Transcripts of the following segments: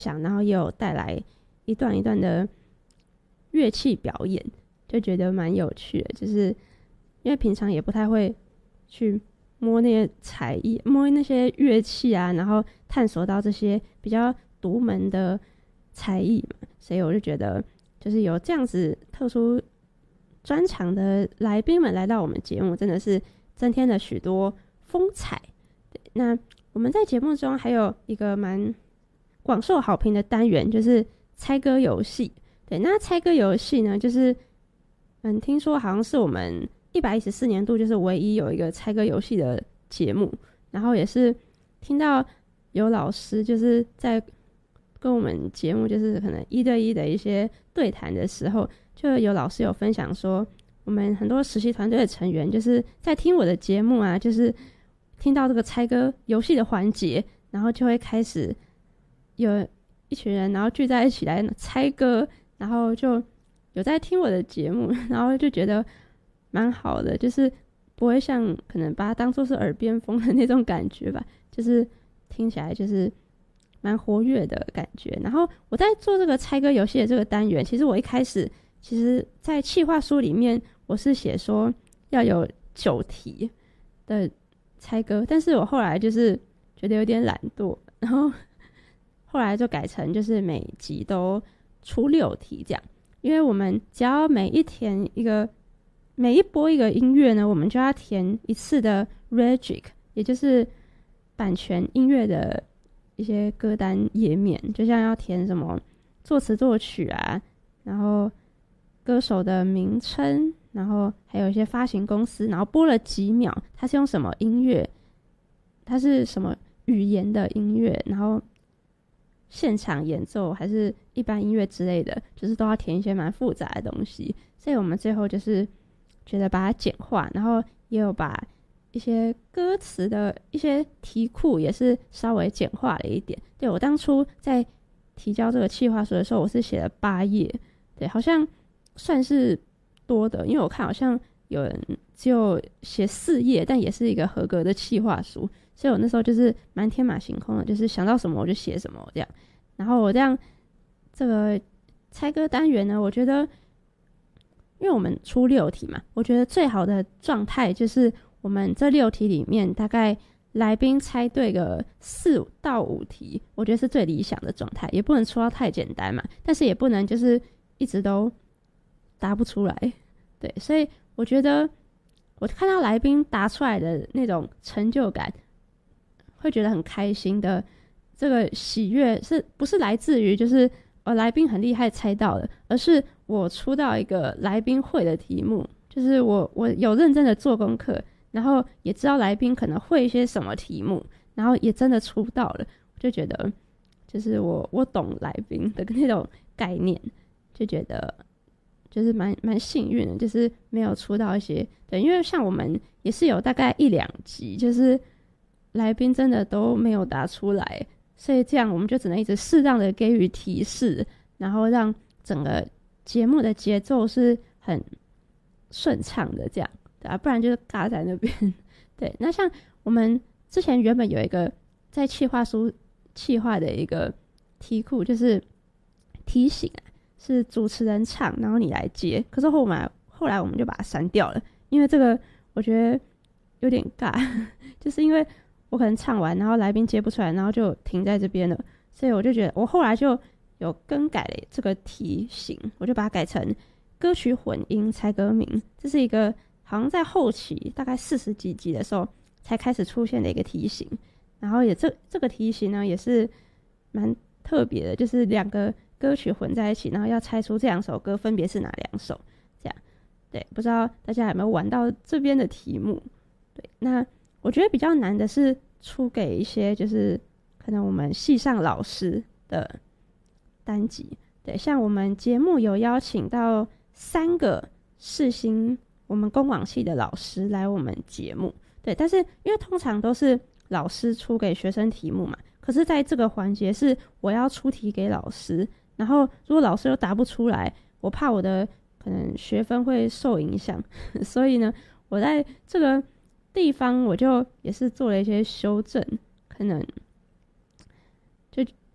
然后也有带来一段一段的乐器表演，就觉得蛮有趣的。就是因为平常也不太会去摸那些才艺，摸那些乐器啊，然后探索到这些比较独门的才艺嘛，所以我就觉得就是有这样子特殊专长的来宾们来到我们节目，真的是增添了许多风采。对，那我们在节目中还有一个蛮广受好评的单元，就是猜歌游戏。对，那猜歌游戏呢，就是听说好像是我们114年度就是唯一有一个猜歌游戏的节目，然后也是听到有老师就是在跟我们节目就是可能1对1的一些对谈的时候，就有老师有分享说，我们很多实习团队的成员就是在听我的节目啊，就是听到这个猜歌游戏的环节，然后就会开始有一群人然后聚在一起来猜歌，然后就有在听我的节目，然后就觉得蛮好的，就是不会像可能把它当作是耳边风的那种感觉吧，就是听起来就是蛮活跃的感觉。然后我在做这个猜歌游戏的这个单元，其实我一开始其实在企划书里面我是写说要有9题的猜歌，但是我后来就是觉得有点懒惰，然后后来就改成就是每集都出6题这样。因为我们只要每一播一个音乐呢，我们就要填一次的 Regic， 也就是版权音乐的一些歌单页面，就像要填什么作词作曲啊，然后歌手的名称，然后还有一些发行公司，然后播了几秒，它是用什么音乐，它是什么语言的音乐，然后现场演奏还是一般音乐之类的，就是都要填一些蛮复杂的东西。所以我们最后就是觉得把它简化，然后也有把一些歌词的一些题库也是稍微简化了一点。对，我当初在提交这个企划书的时候，我是写了8页，对，好像算是多的，因为我看好像有人只有写4页，但也是一个合格的企划书。所以我那时候就是蛮天马行空的，就是想到什么我就写什么这样。然后我这样这个猜歌单元呢，我觉得因为我们出6题嘛，我觉得最好的状态就是我们这6题里面大概来宾猜对个4到5题，我觉得是最理想的状态。也不能出到太简单嘛，但是也不能就是一直都答不出来。对，所以我觉得我看到来宾答出来的那种成就感，会觉得很开心的这个喜悦，是不是来自于就是来宾很厉害猜到了，而是我出到一个来宾会的题目，就是我有认真的做功课，然后也知道来宾可能会一些什么题目，然后也真的出到了，我就觉得就是我懂来宾的那种概念，就觉得就是蛮幸运的，就是没有出到一些。对，因为像我们也是有大概1-2集，就是来宾真的都没有答出来，所以这样我们就只能一直适当的给予提示，然后让整个节目的节奏是很顺畅的这样，对啊，不然就是尬在那边。对，那像我们之前原本有一个在企划书企划的一个题库，就是提醒是主持人唱，然后你来接，可是后来我们就把它删掉了，因为这个我觉得有点尬，就是因为我可能唱完，然后来宾接不出来，然后就停在这边了，所以我就觉得我后来就有更改了这个题型，我就把它改成歌曲混音猜歌名，这是一个好像在后期大概40几集的时候才开始出现的一个题型，然后也这个题型呢也是蛮特别的，就是2个歌曲混在一起，然后要猜出这2首歌分别是哪2首，这样。对，不知道大家有没有玩到这边的题目？对，那我觉得比较难的是出给一些就是可能我们系上老师的单集。对，像我们节目有邀请到3个世新我们公广系的老师来我们节目。对，但是因为通常都是老师出给学生题目嘛，可是在这个环节是我要出题给老师，然后如果老师又答不出来，我怕我的可能学分会受影响，所以呢，我在这个地方我就也是做了一些修正，可能就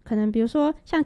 可能比如说像